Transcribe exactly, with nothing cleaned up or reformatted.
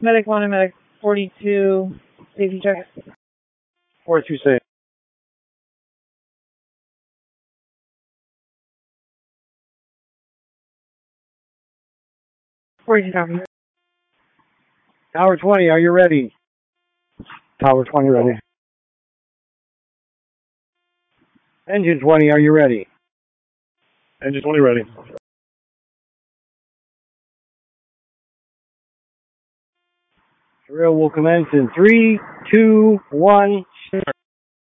Medic one and Medic forty-two, safety check. forty-two safe. forty-two copy. Tower twenty, are you ready? Tower twenty ready. Engine twenty, are you ready? Engine twenty ready. Drill will commence in three, two, one, start.